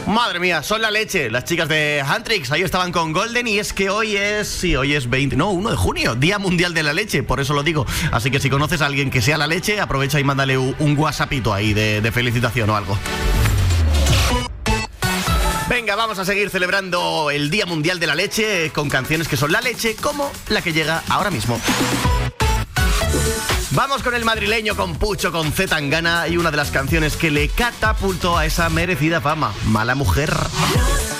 Madre mía, son la leche. Las chicas de Huntrix ahí estaban con Golden. Y es que hoy es 1 de junio, Día Mundial de la Leche. Por eso lo digo. Así que si conoces a alguien que sea la leche, aprovecha y mándale un WhatsAppito ahí de felicitación o algo. Venga, vamos a seguir celebrando el Día Mundial de la Leche con canciones que son la leche, como la que llega ahora mismo. Vamos con el madrileño, con Pucho, con C. Tangana y una de las canciones que le catapultó a esa merecida fama, Mala Mujer.